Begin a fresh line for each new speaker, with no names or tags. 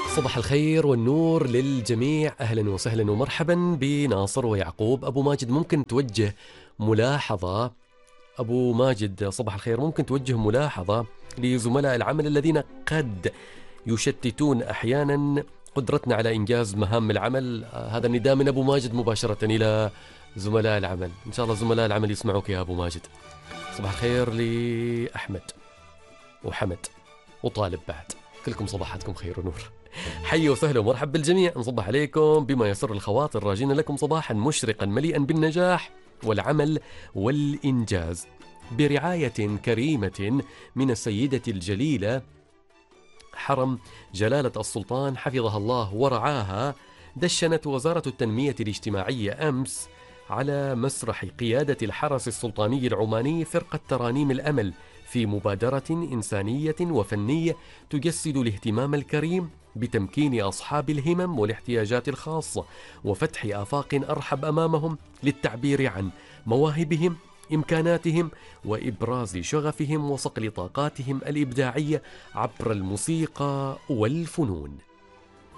صباح الخير والنور للجميع، أهلا وسهلا ومرحبا بناصر ويعقوب. أبو ماجد ممكن توجه ملاحظة، أبو ماجد صباح الخير، ممكن توجه ملاحظة لزملاء العمل الذين قد يشتتون أحيانا قدرتنا على إنجاز مهام العمل. هذا النداء من أبو ماجد مباشرة إلى زملاء العمل. إن شاء الله زملاء العمل يسمعوك يا أبو ماجد. صباح الخير لأحمد وحمد وطالب بعد، كلكم صباحاتكم خير ونور. حي وسهلا ومرحب بالجميع، نصبح عليكم بما يسر الخواطر، راجين لكم صباحا مشرقا مليئا بالنجاح والعمل والإنجاز برعاية كريمة من السيدة الجليلة حرم جلالة السلطان حفظها الله ورعاها. دشنت وزارة التنمية الاجتماعية أمس على مسرح قيادة الحرس السلطاني العماني فرقة ترانيم الأمل في مبادرة إنسانية وفنية تجسد الاهتمام الكريم بتمكين أصحاب الهمم والاحتياجات الخاصة وفتح آفاق أرحب أمامهم للتعبير عن مواهبهم، إمكاناتهم، وإبراز شغفهم وصقل طاقاتهم الإبداعية عبر الموسيقى والفنون.